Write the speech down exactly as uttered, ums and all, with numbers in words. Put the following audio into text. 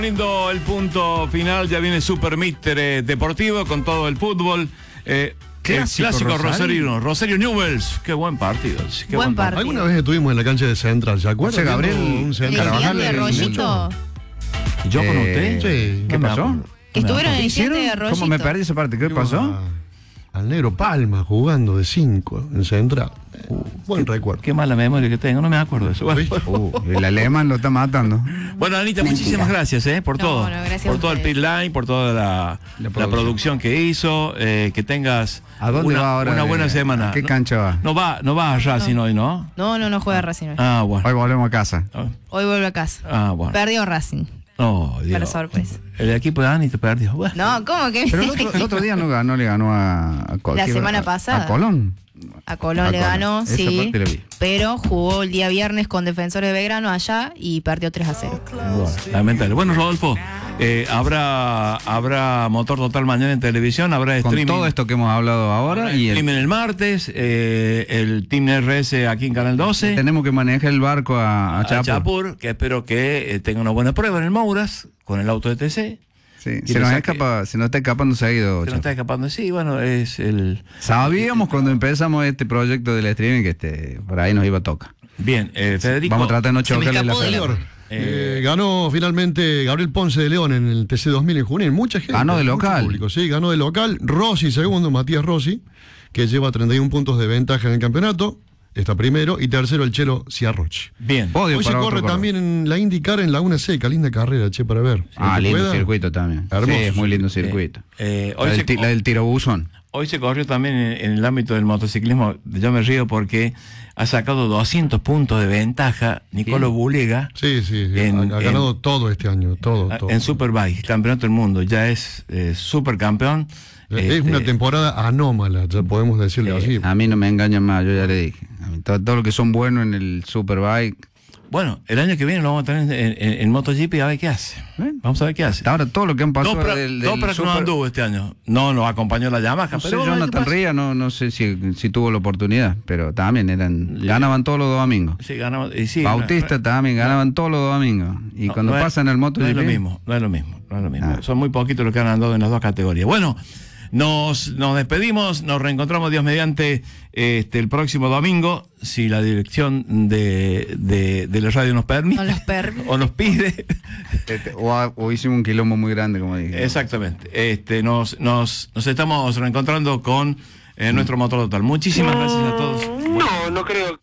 Poniendo el punto final, ya viene Super Mister eh, Deportivo con todo el fútbol. Eh, clásico, el clásico Rosario, Rosario Newell's. Qué buen partido. Qué buen buen partido. Alguna vez estuvimos en la cancha de Central, ¿se acuerdan? Gabriel, un Central. ¿El de Rollito? ¿Y yo con Eh, usted? Sí. ¿Qué pasó? Que estuvieron en el ¿Hicieron? de Rollito. ¿Cómo me perdí esa parte? ¿Qué pasó? A- Al negro Palma jugando de cinco en Central. Uh, buen recuerdo. Qué mala memoria que tengo, no me acuerdo de eso. Bueno, ¿Viste? Uh, el alemán lo está matando. bueno, Anita, muchísimas gracias eh, por No, todo. no, gracias por a todo el ustedes. pit line, por toda la, La la producción. producción que hizo. Eh, que tengas ¿A dónde una, va ahora? una buena Eh, semana. ¿a qué No- cancha va? No va, no va a Racing hoy, ¿no? No, no, no juega Racing hoy. Ah, bueno. Hoy volvemos a casa. Hoy vuelve a casa. Ah, bueno. Perdió Racing. Oh, Dios. Para sorpresa. El equipo de Anita perdió. Bueno. No, ¿cómo que? Pero el otro, el otro día no ganó, le ganó a, a Col- La ¿qué- semana a- pasada. A Colón. A Colón A le Colón. ganó, Esa sí. parte la vi. Pero jugó el día viernes con Defensores de Belgrano allá y perdió tres a cero. Bueno, lamentable. Bueno, Rodolfo, eh, habrá habrá Motor Total mañana en televisión, habrá Con streaming. todo esto que hemos hablado ahora y el- streaming el martes, eh, el Team R S aquí en Canal doce. tenemos que manejar el barco a, a a Chapur. Chapur, que espero que eh, tenga una buena prueba en el Mouras, con el auto de T C. Sí, Y se, le nos saque- escapa, se nos está escapando seguido. Se nos Chapur. está escapando. Sí, bueno, es el... Sabíamos cuando empezamos este proyecto del streaming que este, por ahí nos iba a tocar. Bien, eh, Federico. Vamos a tratar de no Se me chocarle la escapó de pelota. Señor, Eh, eh, ganó finalmente Gabriel Ponce de León en el T C dos mil en Junín. Mucha gente. Ganó de mucho local. público, sí, ganó de local. Rossi segundo, Matías Rossi, que lleva treinta y un puntos de ventaja en el campeonato. Está primero. Y tercero el Chelo Ciarroch. bien. Podio Hoy se para otro corre corredor. también en la IndyCar en Laguna Seca. Linda carrera, che, para ver. Si Ah, se lindo pueda. circuito también. Hermoso. Sí, es muy lindo circuito. Eh, la, hoy, del, se, ti- la del tirobuzón. hoy se corrió también en, en el ámbito del motociclismo. Yo me río porque ha sacado doscientos puntos de ventaja Nicolo Bien. Bulega. Sí, sí, sí. En- ha, ha ganado en- todo este año. Todo, todo. En Superbike, campeonato del mundo, ya es eh, supercampeón. Es Este, una temporada anómala, ya podemos decirle así. A mí no me engañan más, yo ya le dije. A mí todo, todo lo que son buenos en el Superbike. Bueno, el año que viene lo vamos a tener en, en, en MotoGP a ver qué hace. ¿Eh? Vamos a ver qué hace. Hasta ahora todo lo que han pasado Toprak del, del Toprak no Super- anduvo este año. No nos acompañó la Yamaha. No sé, pero bueno, ¿qué Jonathan pasa? Ría no, no sé si, si tuvo la oportunidad, pero también eran ganaban todos los domingos. Sí, ganamos, y sí, Bautista no, también ganaban todos los domingos. Y no, cuando no es- pasan el moto no es lo mismo, no es lo mismo, no es lo mismo. Ah. Son muy poquitos los que han andado en las dos categorías. Bueno, nos, nos despedimos, nos reencontramos Dios mediante este, el próximo domingo, si la dirección de, de, de la radio nos permite. No los permite. O nos pide. Este, o, a- o hicimos un quilombo muy grande, como dije. Exactamente. Este, nos, nos, nos estamos reencontrando con eh, nuestro Motor Total. Muchísimas gracias a todos. No, no creo